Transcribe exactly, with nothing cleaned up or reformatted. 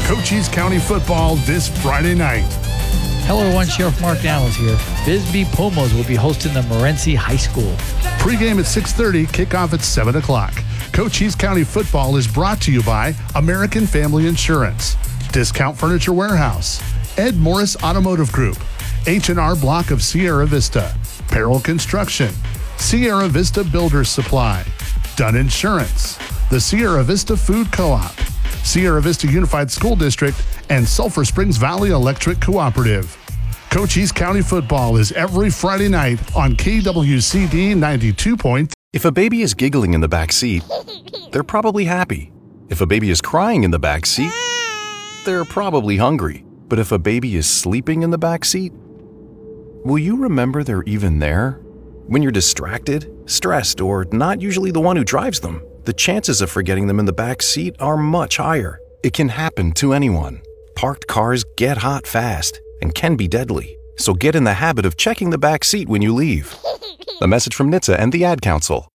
Cochise County football this Friday night. Hello, everyone. Sheriff Mark Downs here. Bisbee Pumas will be hosting the Morenci High School. Pre-game at six thirty, kickoff at seven o'clock. Cochise County football is brought to you by American Family Insurance, Discount Furniture Warehouse, Ed Morris Automotive Group, H and R Block of Sierra Vista, Peril Construction, Sierra Vista Builders Supply, Dunn Insurance, the Sierra Vista Food Co-op, Sierra Vista Unified School District, and Sulphur Springs Valley Electric Cooperative. Cochise County football is every Friday night on K W C D ninety-two point three. If a baby is giggling in the back seat, they're probably happy. If a baby is crying in the back seat, they're probably hungry. But if a baby is sleeping in the back seat, will you remember they're even there? When you're distracted, stressed, or not usually the one who drives them, the chances of forgetting them in the back seat are much higher. It can happen to anyone. Parked cars get hot fast and can be deadly. So get in the habit of checking the back seat when you leave. A message from N H T S A and the Ad Council.